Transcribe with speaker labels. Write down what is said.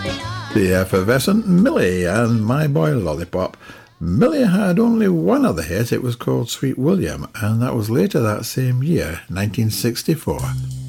Speaker 1: The effervescent Millie and My Boy Lollipop. Millie had only one other hit. It was called Sweet William, and that was later that same year, 1964.